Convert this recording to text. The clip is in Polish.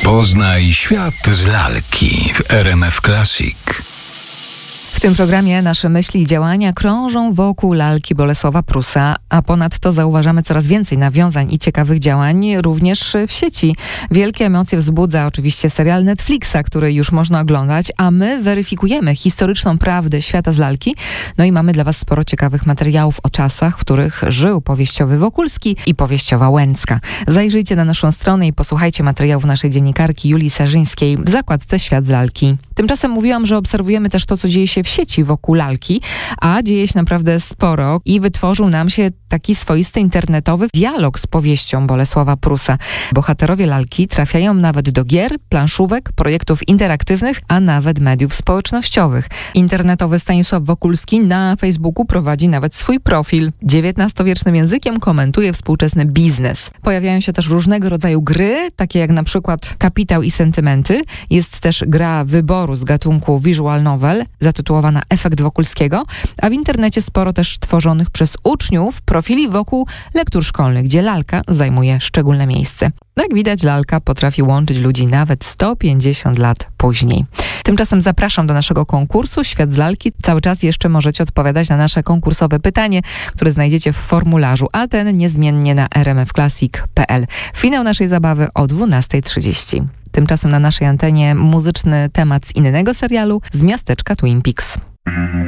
Poznaj świat z lalki w RMF Classic. W tym programie nasze myśli i działania krążą wokół lalki Bolesława Prusa, a ponadto zauważamy coraz więcej nawiązań i ciekawych działań również w sieci. Wielkie emocje wzbudza oczywiście serial Netflixa, który już można oglądać, a my weryfikujemy historyczną prawdę świata z lalki. No i mamy dla Was sporo ciekawych materiałów o czasach, w których żył powieściowy Wokulski i powieściowa Łęcka. Zajrzyjcie na naszą stronę i posłuchajcie materiałów naszej dziennikarki Julii Sarzyńskiej w zakładce Świat z lalki. Tymczasem mówiłam, że obserwujemy też to, co dzieje się w sieci wokół lalki, a dzieje się naprawdę sporo i wytworzył nam się taki swoisty internetowy dialog z powieścią Bolesława Prusa. Bohaterowie lalki trafiają nawet do gier, planszówek, projektów interaktywnych, a nawet mediów społecznościowych. Internetowy Stanisław Wokulski na Facebooku prowadzi nawet swój profil. XIX-wiecznym językiem komentuje współczesny biznes. Pojawiają się też różnego rodzaju gry, takie jak na przykład Kapitał i Sentymenty. Jest też gra wyboru z gatunku visual novel, zatytułowana Efekt Wokulskiego, a w internecie sporo też tworzonych przez uczniów profili wokół lektur szkolnych, gdzie lalka zajmuje szczególne miejsce. No jak widać, lalka potrafi łączyć ludzi nawet 150 lat później. Tymczasem zapraszam do naszego konkursu Świat z lalki. Cały czas jeszcze możecie odpowiadać na nasze konkursowe pytanie, które znajdziecie w formularzu, a ten niezmiennie na rmfclassic.pl. Finał naszej zabawy o 12:30. Tymczasem na naszej antenie muzyczny temat z innego serialu, z miasteczka Twin Peaks.